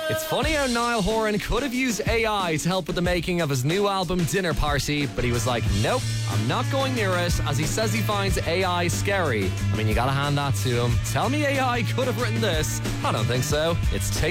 It's funny how Niall Horan could have used AI to help with the making of his new album Dinner Party, but he was like, nope, I'm not going near it, as he says he finds AI scary. I mean, you gotta hand that to him. Tell me AI could have written this. I don't think so. It's